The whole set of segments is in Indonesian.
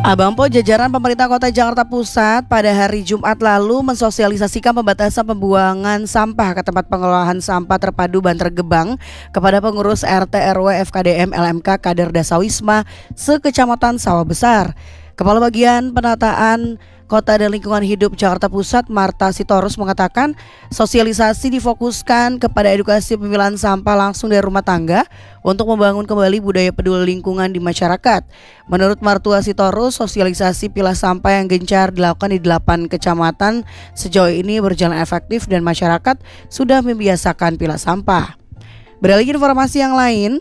Abang Po, jajaran pemerintah Kota Jakarta Pusat pada hari Jumat lalu mensosialisasikan pembatasan pembuangan sampah ke tempat pengolahan sampah terpadu Bantar Gebang kepada pengurus RT RW FKDM LMK Kader Dasawisma sekecamatan Sawah Besar. Kepala Bagian Penataan Kota dan Lingkungan Hidup Jakarta Pusat Marta Sitorus mengatakan sosialisasi difokuskan kepada edukasi pemilahan sampah langsung dari rumah tangga untuk membangun kembali budaya peduli lingkungan di masyarakat. Menurut Marta Sitorus, sosialisasi pilah sampah yang gencar dilakukan di 8 kecamatan sejauh ini berjalan efektif dan masyarakat sudah membiasakan pilah sampah. Beralih informasi yang lain,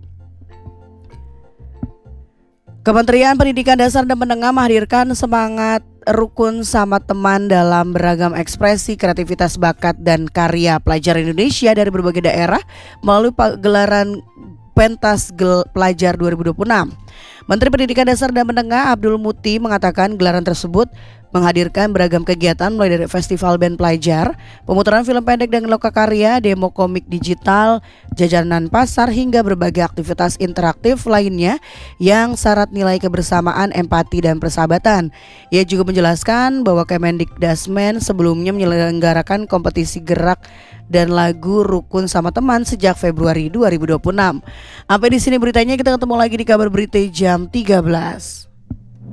Kementerian Pendidikan Dasar dan Menengah menghadirkan semangat rukun sama teman dalam beragam ekspresi kreativitas bakat dan karya pelajar Indonesia dari berbagai daerah melalui gelaran Pentas Pelajar 2026. Menteri Pendidikan Dasar dan Menengah Abdul Muti mengatakan gelaran tersebut menghadirkan beragam kegiatan mulai dari festival band pelajar, pemutaran film pendek dan lokakarya, demo komik digital, jajanan pasar hingga berbagai aktivitas interaktif lainnya yang syarat nilai kebersamaan, empati dan persahabatan. Ia juga menjelaskan bahwa Kemendikdasmen sebelumnya menyelenggarakan kompetisi gerak dan lagu Rukun Sama Teman sejak Februari 2026. Sampai di sini beritanya, kita ketemu lagi di kabar berita jam 13.